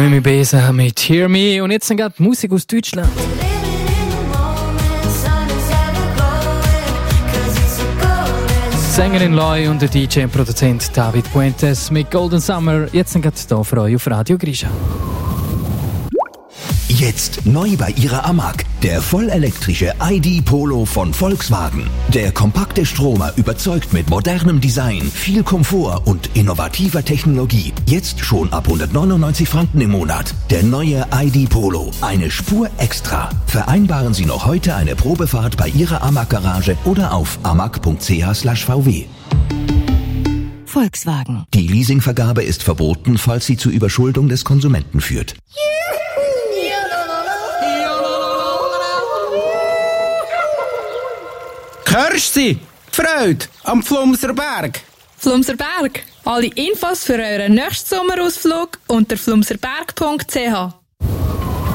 Noemi Besa mit Hear Me und jetzt gerade Musik aus Deutschland. Sängerin Loi und der DJ und Produzent David Puentes mit Golden Summer. Jetzt gerade hier für euch auf Radio Grisha. Jetzt neu bei Ihrer AMAG. Der vollelektrische ID Polo von Volkswagen. Der kompakte Stromer überzeugt mit modernem Design, viel Komfort und innovativer Technologie. Jetzt schon ab 199 Franken im Monat. Der neue ID Polo. Eine Spur extra. Vereinbaren Sie noch heute eine Probefahrt bei Ihrer AMAG-Garage oder auf amag.ch/vw. Volkswagen. Die Leasingvergabe ist verboten, falls sie zur Überschuldung des Konsumenten führt. Hörst du? Freude am Flumser Berg. Flumser Berg. Alle Infos für euren nächsten Sommerausflug unter flumserberg.ch.